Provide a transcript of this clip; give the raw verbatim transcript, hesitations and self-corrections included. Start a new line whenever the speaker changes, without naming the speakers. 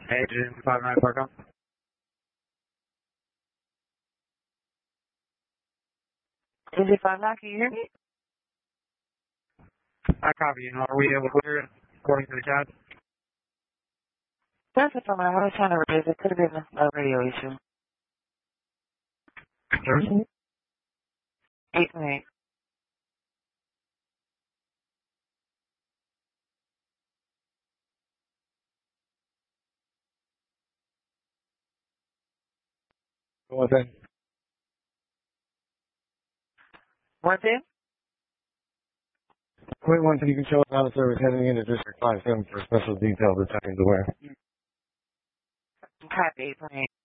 Agent five nine four com.
Agent five nine, can you hear me?
I copy you. Are we able to clear it according to the CAD?
That's it for my I was trying to raise it. Could have been a radio issue.
Sure.
Eight point eight.
What's that?
What's it?
Point one, so you can show us how the service heading into District five seven for special details the seconds aware.
Copy eight point eight.